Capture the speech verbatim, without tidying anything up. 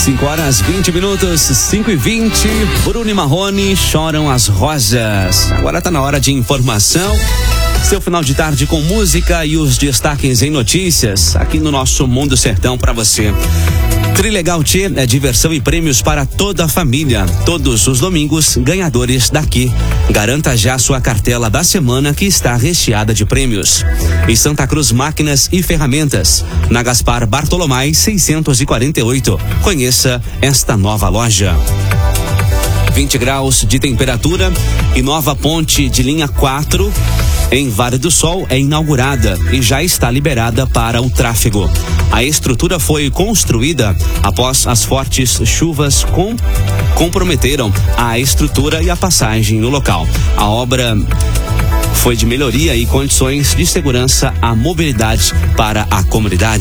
cinco horas vinte minutos, cinco e vinte. Bruno e Marrone, choram as rosas. Agora tá na hora de informação. Seu final de tarde com música e os destaques em notícias aqui no nosso Mundo Sertão para você. Trilegal T é diversão e prêmios para toda a família. Todos os domingos, ganhadores daqui. Garanta já sua cartela da semana que está recheada de prêmios. E Santa Cruz Máquinas e Ferramentas, na Gaspar Bartolomé seiscentos e quarenta e oito. Conheça esta nova loja. vinte graus de temperatura e nova ponte de linha quatro em Vale do Sol é inaugurada e já está liberada para o tráfego. A estrutura foi construída após as fortes chuvas com, comprometeram a estrutura e a passagem no local. A obra foi de melhoria e condições de segurança à mobilidade para a comunidade.